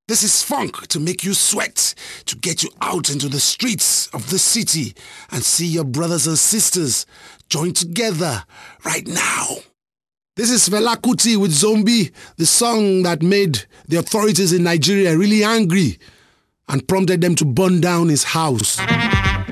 This is funk to make you sweat, to get you out into the streets of the city and see your brothers and sisters join together right now. This is Fela Kuti with Zombie, the song that made the authorities in Nigeria really angry and prompted them to burn down his house.